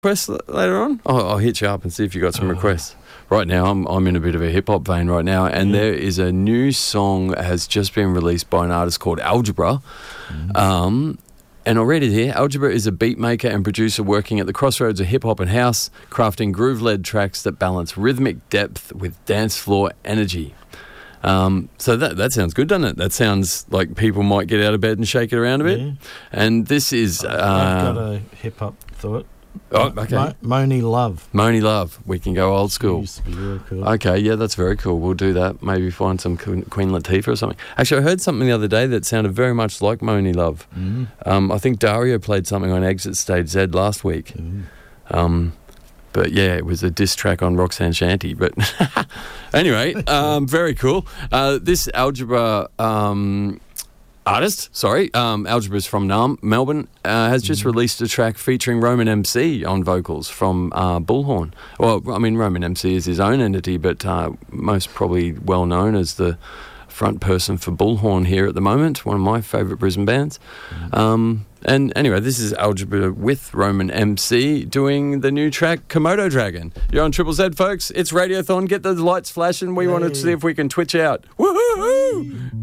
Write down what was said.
requests later on? I'll hit you up and see if you got some requests. Right now, I'm in a bit of a hip-hop vein right now, and there is a new song that has just been released by an artist called Algebra. And I'll read it here. Algebra is a beat maker and producer working at the crossroads of hip-hop and house, crafting groove-led tracks that balance rhythmic depth with dance floor energy. So that sounds good, doesn't it? That sounds like people might get out of bed and shake it around a bit. Yeah. And this is... I've got a hip-hop thought. Oh, okay. Moni Love. Moni Love. We can go old school. Used to be real cool. Okay, yeah, that's very cool. We'll do that. Maybe find some Queen Latifah or something. Actually, I heard something the other day that sounded very much like Moni Love. I think Dario played something on Exit Stage Z last week. But yeah, it was a diss track on Roxanne Shanty. But anyway, very cool. This Algebra... Algebra's from Melbourne, has just released a track featuring Roman MC on vocals from Bullhorn. Well, I mean, Roman MC is his own entity, but most probably well known as the front person for Bullhorn here at the moment, one of my favourite Brisbane bands. And anyway, this is Algebra with Roman MC doing the new track Komodo Dragon. You're on Triple Z, folks. It's Radiothon. Get those lights flashing. We want to see if we can twitch out. Woohoo!